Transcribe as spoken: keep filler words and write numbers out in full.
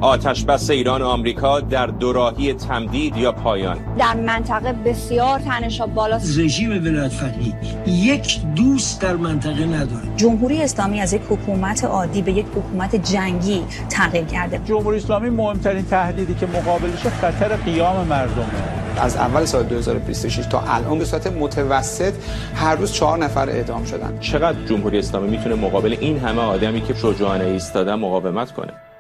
آتش بس ایران و آمریکا در دوراهی تمدید یا پایان. در منطقه بسیار تنش‌ها بالاست. رژیم ولایت فقیه یک دوست در منطقه نداره. جمهوری اسلامی از یک حکومت عادی به یک حکومت جنگی تغییر کرده. جمهوری اسلامی مهمترین تهدیدی که مقابلش خطر قیام مردمه. از اول سال دو هزار و بیست و شش تا الان به صورت متوسط هر روز چهار نفر اعدام شدن. چقدر جمهوری اسلامی میتونه مقابل این همه آدمی که شجاعانه ایستادن مقاومت کنه؟